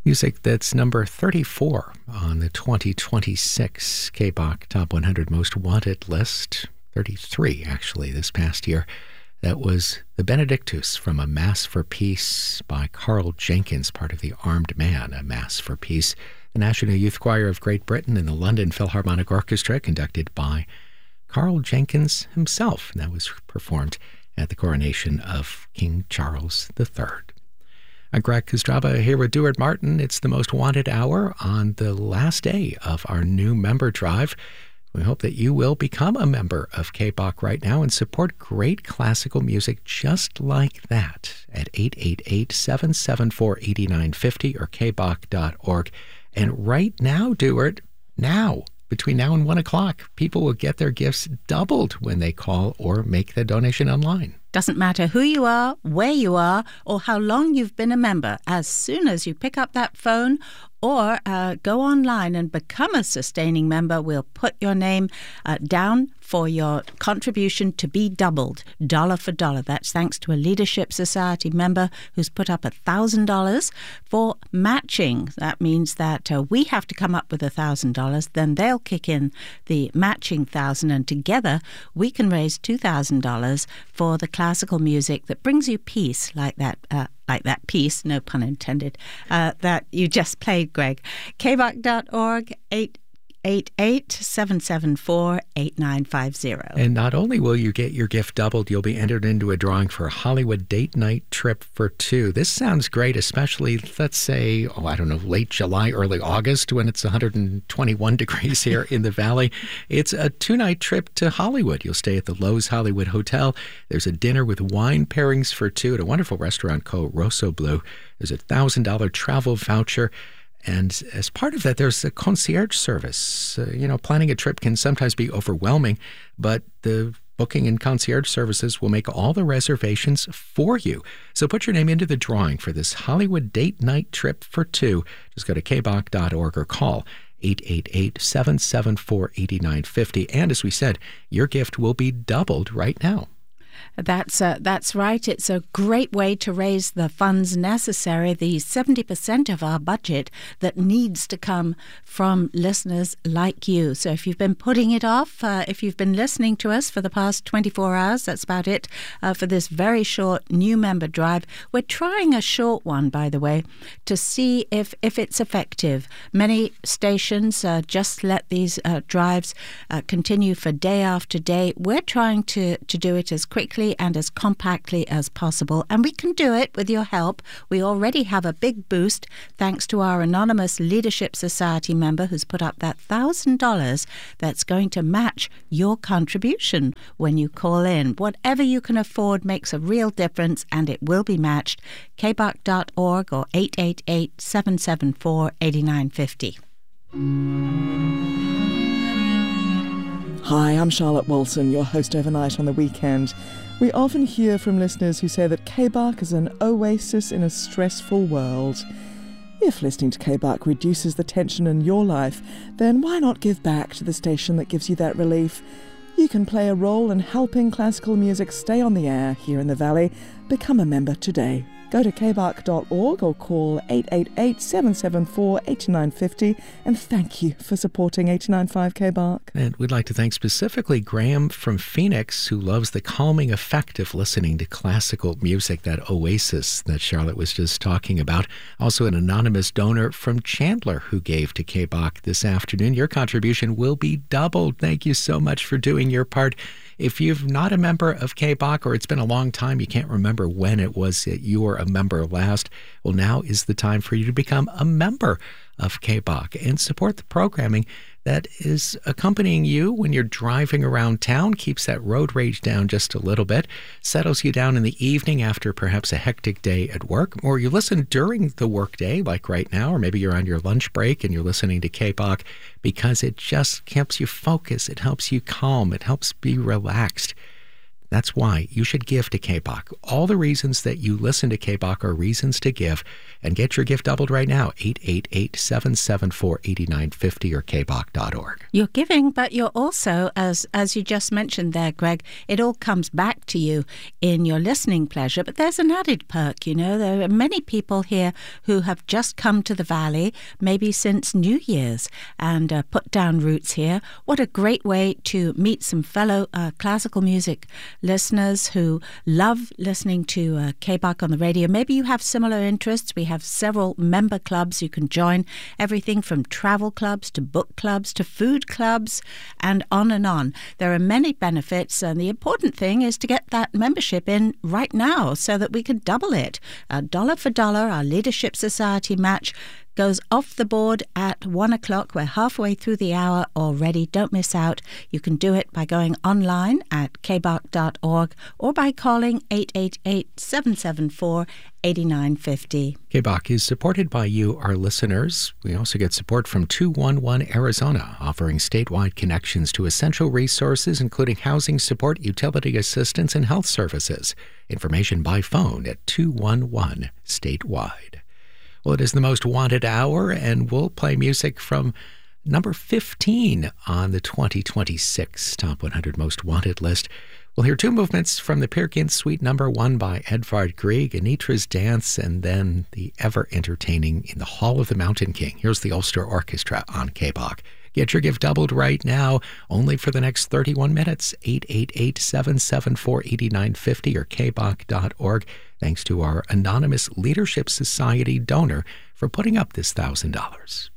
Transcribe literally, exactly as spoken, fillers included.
Music that's number thirty-four on the twenty twenty-six K B O C Top one hundred Most Wanted list. thirty-three, actually, this past year. That was the Benedictus from A Mass for Peace by Carl Jenkins, part of the Armed Man, A Mass for Peace. The National Youth Choir of Great Britain and the London Philharmonic Orchestra, conducted by Carl Jenkins himself. And that was performed at the coronation of King Charles the Third. I'm Greg Kostraba here with Duart Martin. It's the Most Wanted Hour on the last day of our new member drive. We hope that you will become a member of K B O C right now and support great classical music just like that at eight eight eight, seven seven four, eight nine five zero or k b o c dot org. And right now, Duart, now, between now and one o'clock, people will get their gifts doubled when they call or make the donation online. Doesn't matter who you are, where you are, or how long you've been a member. As soon as you pick up that phone or uh, go online and become a sustaining member, we'll put your name uh, down for your contribution to be doubled, dollar for dollar. That's thanks to a Leadership Society member who's put up one thousand dollars for matching. That means that uh, we have to come up with one thousand dollars, then they'll kick in the matching one thousand dollars, and together we can raise two thousand dollars for the classical music that brings you peace, like that uh, like that piece, no pun intended, uh, that you just played, Greg. k b o c dot org, eight eight eight, seven seven four, eight nine five zero. And not only will you get your gift doubled, you'll be entered into a drawing for a Hollywood date night trip for two. This sounds great, especially, let's say, oh, I don't know, late July, early August, when it's one hundred twenty-one degrees here in the Valley. It's a two-night trip to Hollywood. You'll stay at the Loews Hollywood Hotel. There's a dinner with wine pairings for two at a wonderful restaurant called Rosso Blue. There's a one thousand dollars travel voucher. And as part of that, there's a concierge service. Uh, you know, planning a trip can sometimes be overwhelming, but the booking and concierge services will make all the reservations for you. So put your name into the drawing for this Hollywood date night trip for two. Just go to k b o c dot org or call eight eight eight, seven seven four, eight nine five zero. And as we said, your gift will be doubled right now. That's uh, that's right. It's a great way to raise the funds necessary, the seventy percent of our budget that needs to come from listeners like you. So if you've been putting it off, uh, if you've been listening to us for the past twenty-four hours, that's about it uh, for this very short new member drive. We're trying a short one, by the way, to see if, if it's effective. Many stations uh, just let these uh, drives uh, continue for day after day. We're trying to, to do it as quickly and as compactly as possible, and we can do it with your help. We already have a big boost thanks to our anonymous Leadership Society member who's put up that one thousand dollars that's going to match your contribution when you call in. Whatever you can afford makes a real difference, and it will be matched. k b o c dot org or eight eight eight, seven seven four, eight nine five zero. Hi, I'm Charlotte Wilson, your host overnight on the weekend. We often hear from listeners who say that K B O C is an oasis in a stressful world. If listening to K B O C reduces the tension in your life, then why not give back to the station that gives you that relief? You can play a role in helping classical music stay on the air here in the Valley. Become a member today. Go to k b o c dot org or call eight eight eight, seven seven four, eight nine five zero, and thank you for supporting eight nine five K B O C. And we'd like to thank specifically Graham from Phoenix, who loves the calming effect of listening to classical music, that oasis that Charlotte was just talking about. Also an anonymous donor from Chandler who gave to K B O C this afternoon. Your contribution will be doubled. Thank you so much for doing your part. If you're not a member of K B O C, or it's been a long time, you can't remember when it was that you were a member last, well, now is the time for you to become a member of K B O C and support the programming that is accompanying you when you're driving around town, keeps that road rage down just a little bit, settles you down in the evening after perhaps a hectic day at work, or you listen during the workday like right now, or maybe you're on your lunch break and you're listening to K B O C because it just helps you focus, it helps you calm, it helps be relaxed. That's why you should give to K B O C. All the reasons that you listen to K B O C are reasons to give. And get your gift doubled right now. eight eight eight, seven seven four, eight nine five zero or k b o c dot org. You're giving, but you're also, as as you just mentioned there, Greg, it all comes back to you in your listening pleasure. But there's an added perk, you know. There are many people here who have just come to the Valley, maybe since New Year's, and uh, put down roots here. What a great way to meet some fellow uh, classical music listeners who love listening to uh, K B O C on the radio. Maybe you have similar interests. We have several member clubs you can join, everything from travel clubs to book clubs to food clubs and on and on. There are many benefits, and the important thing is to get that membership in right now so that we can double it. Uh, dollar for dollar, our Leadership Society match goes off the board at one o'clock. We're halfway through the hour already. Don't miss out. You can do it by going online at k b o c dot org or by calling eight eight eight, seven seven four, eight nine five zero. K B O C is supported by you, our listeners. We also get support from two one one Arizona, offering statewide connections to essential resources, including housing support, utility assistance, and health services. Information by phone at two one one statewide. Well, it is the most wanted hour, and we'll play music from number fifteen on the twenty twenty-six Top one hundred Most Wanted list. We'll hear two movements from the Peer Gynt Suite number one by Edvard Grieg, Anitra's Dance, and then the ever-entertaining In the Hall of the Mountain King. Here's the Ulster Orchestra on K B O C. Get your gift doubled right now, only for the next thirty-one minutes. eight eight eight, seven seven four, eight nine five zero or k b o c dot org. Thanks to our anonymous Leadership Society donor for putting up this one thousand dollars.